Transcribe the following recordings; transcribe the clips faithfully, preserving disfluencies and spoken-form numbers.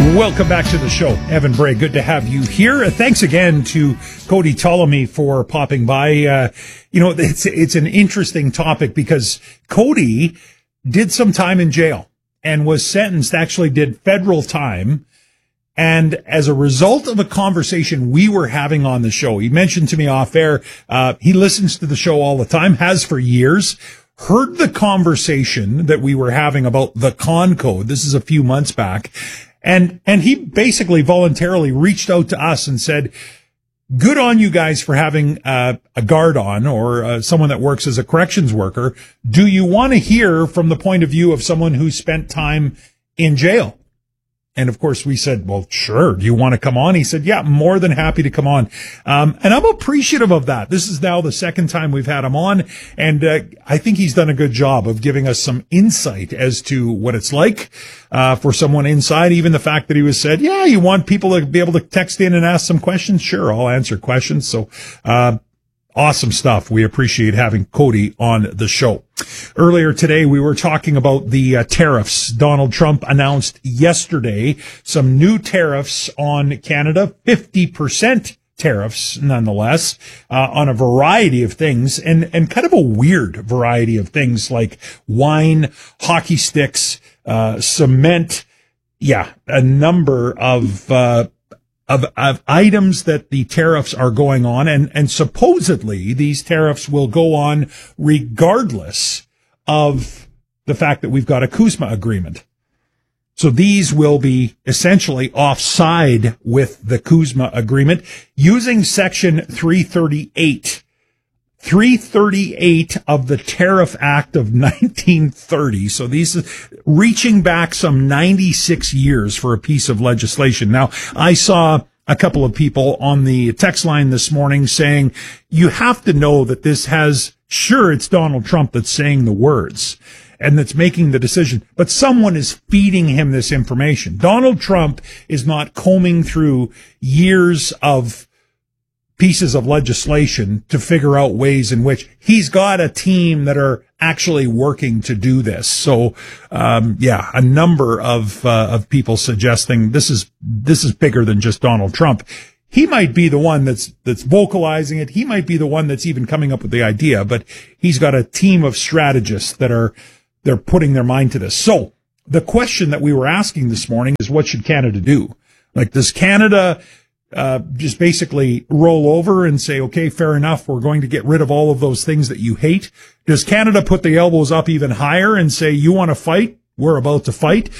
Welcome back to the show. Evan Bray, good to have you here. Uh, thanks again to Cody Ptolemy for popping by. Uh, you know, it's, it's an interesting topic because Cody did some time in jail and was sentenced, actually did federal time. And as a result of a conversation we were having on the show, he mentioned to me off air, uh, he listens to the show all the time, has for years, heard the conversation that we were having about the con code. This is a few months back. And, and he basically voluntarily reached out to us and said, good on you guys for having uh, a guard on or uh, someone that works as a corrections worker. Do you want to hear from the point of view of someone who spent time in jail? And of course we said, well, sure. Do you want to come on? He said, yeah, more than happy to come on. Um, and I'm appreciative of that. This is now the second time we've had him on. And, uh, I think he's done a good job of giving us some insight as to what it's like, uh, for someone inside. Even the fact that he was said, yeah, you want people to be able to text in and ask some questions. Sure. I'll answer questions. So, uh, awesome stuff. We appreciate having Cody on the show. Earlier today, we were talking about the uh, tariffs. Donald Trump announced yesterday some new tariffs on Canada, fifty percent tariffs nonetheless, uh, on a variety of things and, and kind of a weird variety of things like wine, hockey sticks, uh, cement. Yeah, a number of, uh, Of, of items that the tariffs are going on, and, and supposedly these tariffs will go on regardless of the fact that we've got a CUSMA agreement. So these will be essentially offside with the CUSMA agreement using Section three thirty-eight. three thirty-eight of the Tariff Act of nineteen thirty. So these reaching back some ninety-six years for a piece of legislation. Now, I saw a couple of people on the text line this morning saying, you have to know that this has, sure, it's Donald Trump that's saying the words and that's making the decision, but someone is feeding him this information. Donald Trump is not combing through years of pieces of legislation to figure out ways in which he's got a team that are actually working to do this. So, um, yeah, a number of, uh, of people suggesting this is, this is bigger than just Donald Trump. He might be the one that's, that's vocalizing it. He might be the one that's even coming up with the idea, but he's got a team of strategists that are, they're putting their mind to this. So the question that we were asking this morning is, what should Canada do? Like, does Canada Uh, just basically roll over and say, okay, fair enough, we're going to get rid of all of those things that you hate? Does Canada put the elbows up even higher and say, you want to fight? We're about to fight.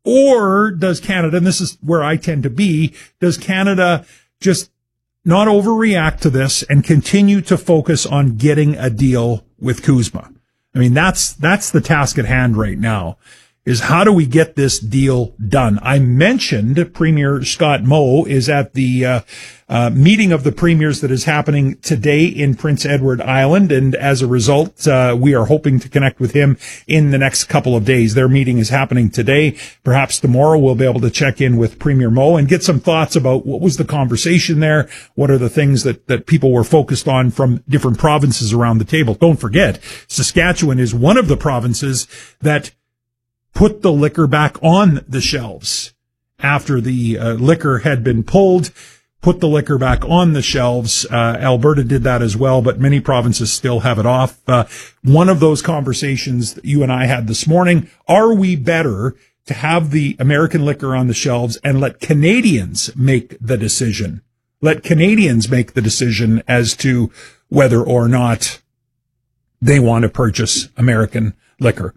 Or does Canada, and this is where I tend to be, does Canada just not overreact to this and continue to focus on getting a deal with CUSMA? I mean, that's, that's the task at hand right now. Is how do we get this deal done? I mentioned Premier Scott Moe is at the uh, uh meeting of the premiers that is happening today in Prince Edward Island, and as a result, uh we are hoping to connect with him in the next couple of days. Their meeting is happening today. Perhaps tomorrow we'll be able to check in with Premier Moe and get some thoughts about what was the conversation there, what are the things that, that people were focused on from different provinces around the table. Don't forget, Saskatchewan is one of the provinces that put the liquor back on the shelves after the uh, liquor had been pulled, put the liquor back on the shelves. Uh, Alberta did that as well, but many provinces still have it off. Uh, one of those conversations that you and I had this morning, are we better to have the American liquor on the shelves and let Canadians make the decision? Let Canadians make the decision as to whether or not they want to purchase American liquor.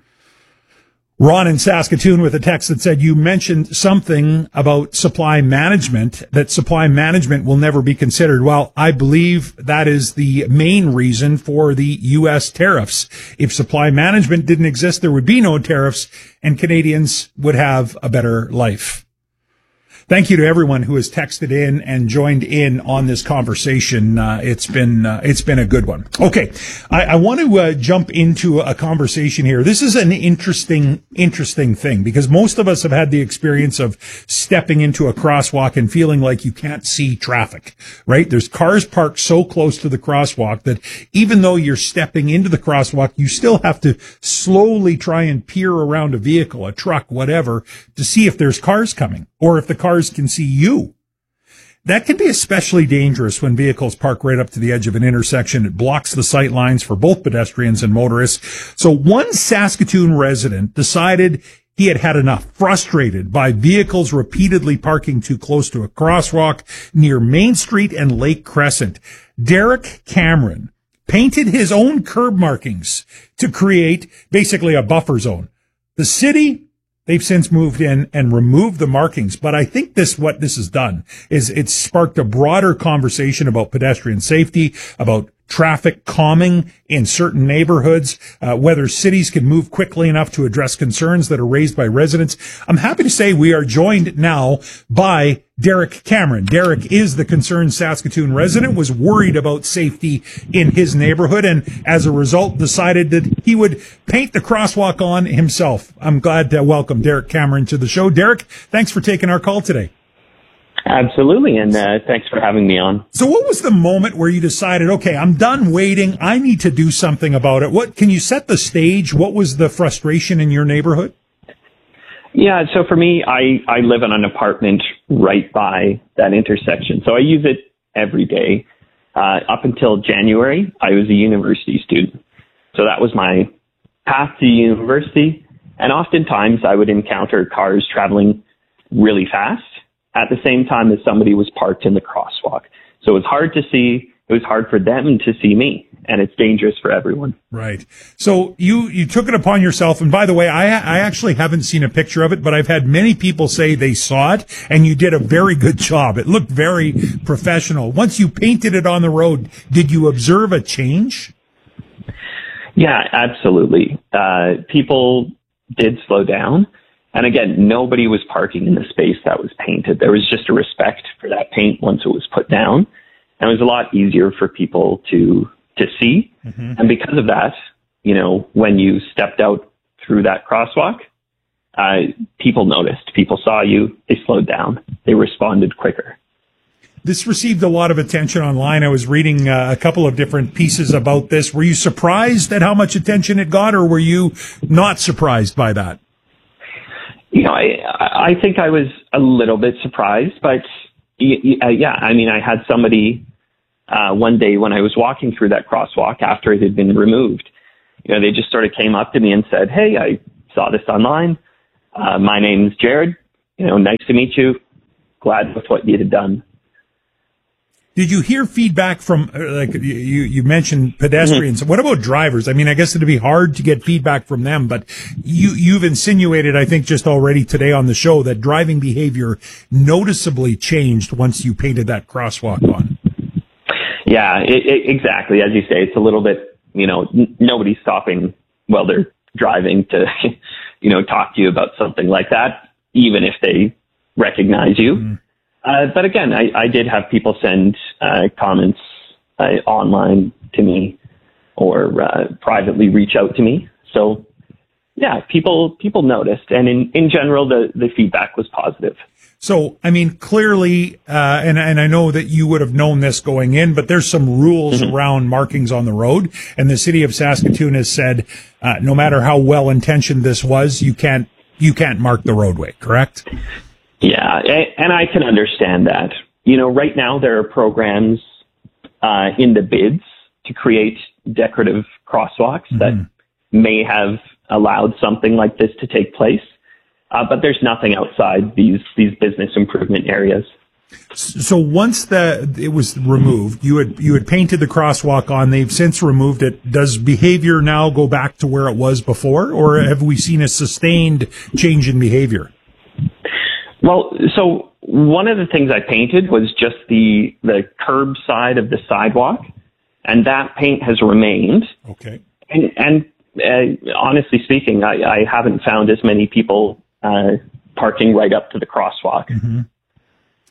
Ron in Saskatoon with a text that said, you mentioned something about supply management, that supply management will never be considered. Well, I believe that is the main reason for the U S tariffs. If supply management didn't exist, there would be no tariffs and Canadians would have a better life. Thank you to everyone who has texted in and joined in on this conversation. Uh, it's been uh, it's been a good one. Okay, I, I want to uh, jump into a conversation here. This is an interesting interesting thing because most of us have had the experience of stepping into a crosswalk and feeling like you can't see traffic. Right? There's cars parked so close to the crosswalk that even though you're stepping into the crosswalk, you still have to slowly try and peer around a vehicle, a truck, whatever, to see if there's cars coming or if the cars can see you. That can be especially dangerous when vehicles park right up to the edge of an intersection. It blocks the sight lines for both pedestrians and motorists. So one Saskatoon resident decided he had had enough, frustrated by vehicles repeatedly parking too close to a crosswalk near Main Street and Lake Crescent. Derek Cameron painted his own curb markings to create basically a buffer zone. The city, they've since moved in and removed the markings. But I think this, what this has done is it's sparked a broader conversation about pedestrian safety, about traffic calming in certain neighborhoods, uh, whether cities can move quickly enough to address concerns that are raised by residents. I'm happy to say we are joined now by Derek Cameron. Derek is the concerned Saskatoon resident, was worried about safety in his neighborhood, and as a result decided that he would paint the crosswalk on himself. I'm glad to welcome Derek Cameron to the show. Derek, thanks for taking our call today. Absolutely, and uh, thanks for having me on. So what was the moment where you decided, okay, I'm done waiting, I need to do something about it? What can you set the stage? What was the frustration in your neighborhood? Yeah, so for me, I, I live in an apartment right by that intersection, so I use it every day. Uh, up until January, I was a university student, so that was my path to university, and oftentimes I would encounter cars traveling really fast at the same time as somebody was parked in the crosswalk. So it was hard to see. It was hard for them to see me, and it's dangerous for everyone. Right. So you, you took it upon yourself. And by the way, I, I actually haven't seen a picture of it, but I've had many people say they saw it, and you did a very good job. It looked very professional. Once you painted it on the road, did you observe a change? Yeah, absolutely. Uh, people did slow down. And again, nobody was parking in the space that was painted. There was just a respect for that paint once it was put down. And it was a lot easier for people to to see. Mm-hmm. And because of that, you know, when you stepped out through that crosswalk, uh, people noticed. People saw you. They slowed down. They responded quicker. This received a lot of attention online. I was reading uh, a couple of different pieces about this. Were you surprised at how much attention it got, or were you not surprised by that? You know, I, I think I was a little bit surprised, but uh, yeah, I mean, I had somebody uh, one day when I was walking through that crosswalk after it had been removed, you know, they just sort of came up to me and said, "Hey, I saw this online. Uh, my name's Jared. You know, nice to meet you. Glad with what you had done." Did you hear feedback from, like you, you mentioned pedestrians? Mm-hmm. What about drivers? I mean, I guess it'd be hard to get feedback from them, but you, you've insinuated, I think just already today on the show, that driving behavior noticeably changed once you painted that crosswalk on. Yeah, it, it, exactly. As you say, it's a little bit, you know, n- nobody's stopping while they're driving to, you know, talk to you about something like that, even if they recognize you. Mm-hmm. Uh, but again, I, I did have people send uh, comments uh, online to me or uh, privately reach out to me. So, yeah, people people noticed. And in, in general, the, the feedback was positive. So, I mean, clearly, uh, and, and I know that you would have known this going in, but there's some rules mm-hmm. around markings on the road. And the city of Saskatoon has said, uh, no matter how well-intentioned this was, you can't you can't mark the roadway, correct? Yeah, and I can understand that. You know, right now there are programs uh, in the bids to create decorative crosswalks mm-hmm. that may have allowed something like this to take place, uh, but there's nothing outside these these business improvement areas. So once the it was removed, you had you had painted the crosswalk on. They've since removed it. Does behavior now go back to where it was before, or have we seen a sustained change in behavior? Well, so one of the things I painted was just the the curb side of the sidewalk, and that paint has remained. Okay. And, and uh, honestly speaking, I, I haven't found as many people uh, parking right up to the crosswalk. Mm-hmm.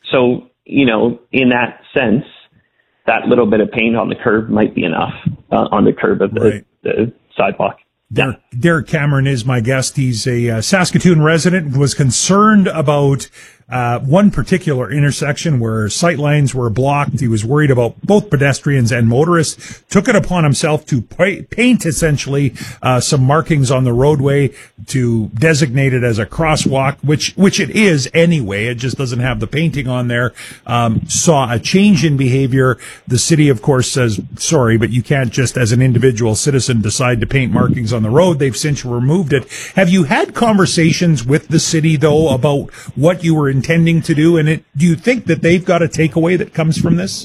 so, you know, in that sense, that little bit of paint on the curb might be enough uh, on the curb of the, right. the sidewalk. Derek, Derek Cameron is my guest. He's a uh, Saskatoon resident, was concerned about uh, one particular intersection where sightlines were blocked. He was worried about both pedestrians and motorists, took it upon himself to pa- paint essentially uh, some markings on the roadway to designate it as a crosswalk, which which it is anyway. It just doesn't have the painting on there. Um, saw a change in behavior. The city, of course, says, sorry, but you can't just as an individual citizen decide to paint markings on the road. They've since removed it. Have you had conversations with the city, though, about what you were intending to do? And it, do you think that they've got a takeaway that comes from this?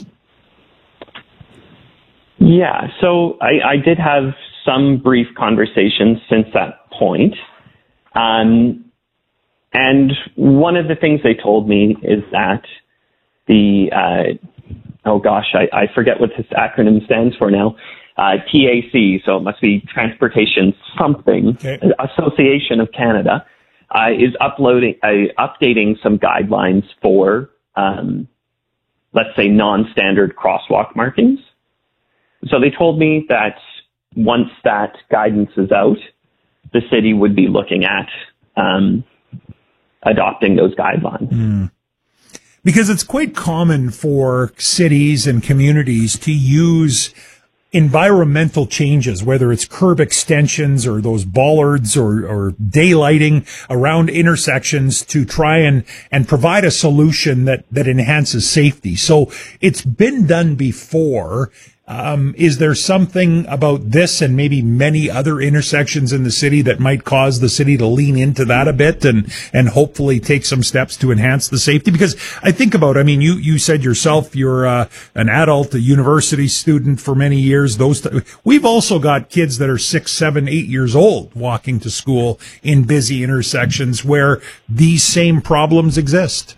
Yeah, so I, I did have some brief conversations since that point. Um, and one of the things they told me is that the, uh, oh gosh, I, I forget what this acronym stands for now. Uh, T A C, so it must be Transportation Something, okay. Association of Canada, uh, is uploading, uh, updating some guidelines for, um, let's say, non-standard crosswalk markings. So they told me that once that guidance is out, the city would be looking at um, adopting those guidelines. Mm. Because it's quite common for cities and communities to use environmental changes, whether it's curb extensions or those bollards or, or daylighting around intersections to try and, and provide a solution that, that enhances safety. So it's been done before. Um, is there something about this and maybe many other intersections in the city that might cause the city to lean into that a bit and, and hopefully take some steps to enhance the safety? Because I think about, I mean, you, you said yourself, you're uh, an adult, a university student for many years. Those, t- we've also got kids that are six, seven, eight years old walking to school in busy intersections where these same problems exist.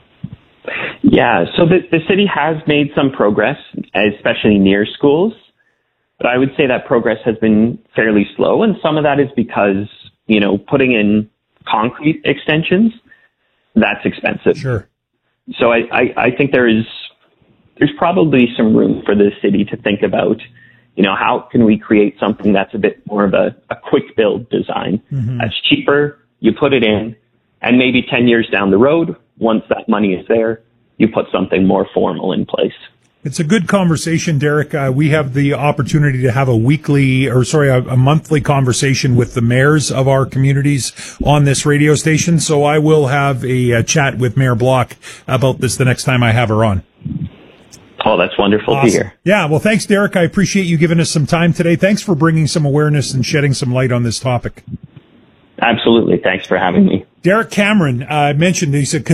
Yeah, so the, the city has made some progress, especially near schools, but I would say that progress has been fairly slow, and some of that is because, you know, putting in concrete extensions, that's expensive. Sure. So I, I, I think there is, there's probably some room for the city to think about, you know, how can we create something that's a bit more of a, a quick build design mm-hmm. that's cheaper, you put it in, and maybe ten years down the road, once that money is there, you put something more formal in place. It's a good conversation, Derek. Uh, we have the opportunity to have a weekly, or sorry, a, a monthly conversation with the mayors of our communities on this radio station. So I will have a, a chat with Mayor Block about this the next time I have her on. Oh, that's wonderful Awesome. to hear. Yeah, well, thanks, Derek. I appreciate you giving us some time today. Thanks for bringing some awareness and shedding some light on this topic. Absolutely. Thanks for having me. Derek Cameron uh, mentioned, he said,